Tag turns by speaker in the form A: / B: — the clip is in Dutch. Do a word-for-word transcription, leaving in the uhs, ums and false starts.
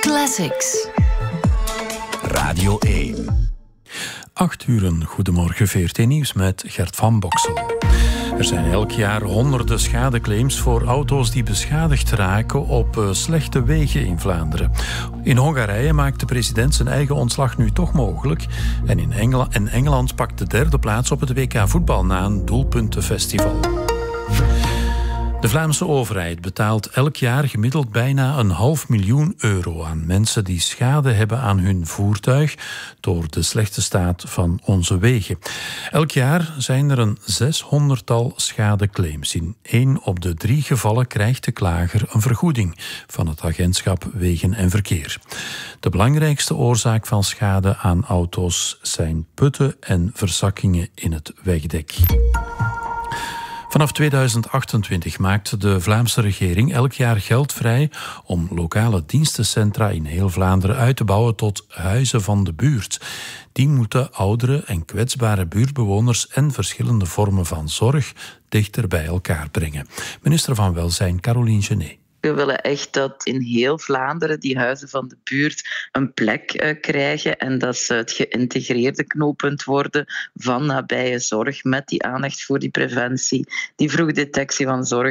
A: Classics.
B: Radio één.
C: Acht uren, goedemorgen, V R T Nieuws met Gert van Boksel. Er zijn elk jaar honderden schadeclaims voor auto's die beschadigd raken op uh, slechte wegen in Vlaanderen. In Hongarije maakt de president zijn eigen ontslag nu toch mogelijk. En in Engela- en Engeland pakt de derde plaats op het W K voetbal na een doelpuntenfestival. De Vlaamse overheid betaalt elk jaar gemiddeld bijna een half miljoen euro aan mensen die schade hebben aan hun voertuig door de slechte staat van onze wegen. Elk jaar zijn er een zeshonderdtal schadeclaims. In één op de drie gevallen krijgt de klager een vergoeding van het agentschap Wegen en Verkeer. De belangrijkste oorzaak van schade aan auto's zijn putten en verzakkingen in het wegdek. Vanaf tweeduizend achtentwintig maakt de Vlaamse regering elk jaar geld vrij om lokale dienstencentra in heel Vlaanderen uit te bouwen tot huizen van de buurt. Die moeten oudere en kwetsbare buurtbewoners en verschillende vormen van zorg dichter bij elkaar brengen. Minister van Welzijn Caroline Genet.
D: We willen echt dat in heel Vlaanderen die huizen van de buurt een plek uh, krijgen en dat ze het geïntegreerde knooppunt worden van nabije zorg met die aandacht voor die preventie, die vroege detectie van zorg.